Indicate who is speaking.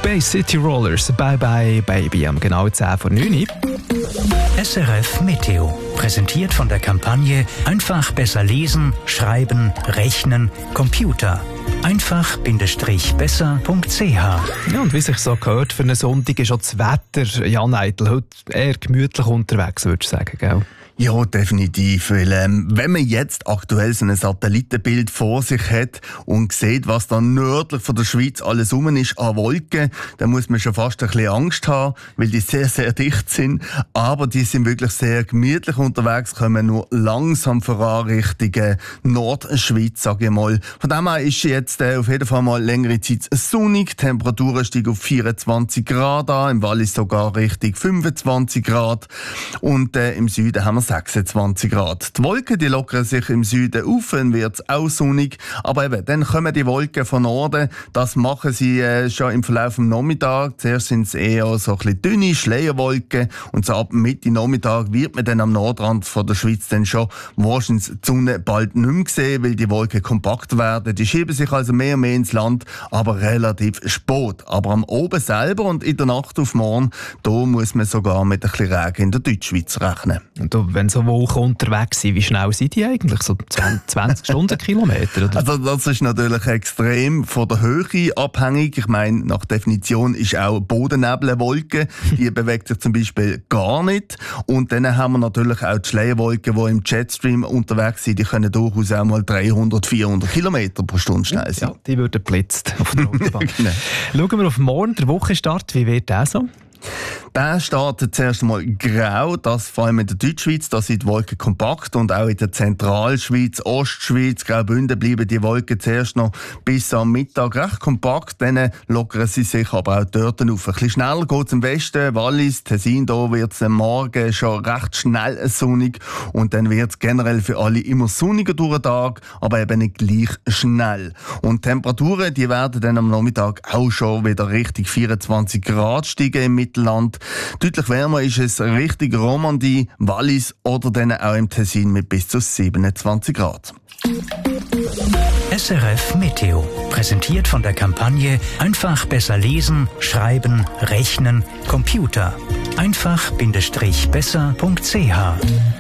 Speaker 1: Bay City Rollers, Bye Bye Baby, am genau 10 vor 9 Uhr.
Speaker 2: SRF Meteo, präsentiert von der Kampagne Einfach besser lesen, schreiben, rechnen, Computer. Einfach-besser.ch.
Speaker 1: Ja, und wie sich so gehört, für einen Sonntag ist auch das Wetter, Jan Eitel, heute eher gemütlich unterwegs, würdest du sagen, gell?
Speaker 3: Ja, definitiv. Weil, wenn man jetzt aktuell so ein Satellitenbild vor sich hat und sieht, was da nördlich von der Schweiz alles rum ist an Wolken, dann muss man schon fast ein bisschen Angst haben, weil die sehr, sehr dicht sind. Aber die sind wirklich sehr gemütlich unterwegs, kommen nur langsam voran Richtung Nordschweiz, sage ich mal. Von dem her ist jetzt auf jeden Fall mal längere Zeit sonnig. Die Temperaturen steigen auf 24 Grad an, im Wallis sogar Richtung 25 Grad. Und im Süden haben wir 26 Grad. Die Wolken die lockern sich im Süden auf, dann wird es auch sonnig. Aber eben, dann kommen die Wolken von Norden. Das machen sie schon im Verlauf des Nachmittags. Zuerst sind es eher so ein bisschen dünne Schleierwolken. Und so ab Mitte Nachmittag wird man dann am Nordrand von der Schweiz dann schon wahrscheinlich die Sonne bald nicht mehr sehen, weil die Wolken kompakt werden. Die schieben sich also mehr und mehr ins Land, aber relativ spät. Aber am Oben selber und in der Nacht auf morgen, da muss man sogar mit ein bisschen Regen in der Deutschschweiz rechnen.
Speaker 1: Und wenn so Wolken unterwegs sind, wie schnell sind die eigentlich? So 20 Stundenkilometer? Oder?
Speaker 3: Also das ist natürlich extrem von der Höhe abhängig. Ich meine, nach Definition ist auch Bodennebel eine Wolke. Die bewegt sich zum Beispiel gar nicht. Und dann haben wir natürlich auch die Schleierwolken, die im Jetstream unterwegs sind. Die können durchaus auch mal 300, 400 Kilometer pro Stunde schnell sein.
Speaker 1: Ja, die würden blitzt auf der Autobahn. Genau. Schauen wir auf morgen, der Wochenstart. Wie wird der so?
Speaker 3: Der startet zuerst einmal grau, das vor allem in der Deutschschweiz, da sind die Wolken kompakt und auch in der Zentralschweiz, Ostschweiz, Graubünden bleiben die Wolken zuerst noch bis am Mittag recht kompakt, dann lockern sie sich aber auch dort auf. Ein bisschen schneller geht es im Westen, Wallis, Tessin, da wird es am Morgen schon recht schnell sonnig und dann wird es generell für alle immer sonniger durch den Tag, aber eben nicht gleich schnell. Und die Temperaturen, die werden dann am Nachmittag auch schon wieder Richtung 24 Grad steigen im Mittelland. Deutlich wärmer ist es Richtung Romandie, Wallis oder dann auch im Tessin mit bis zu 27 Grad.
Speaker 2: SRF Meteo, präsentiert von der Kampagne Einfach besser lesen, schreiben, rechnen, Computer. Einfach-besser.ch.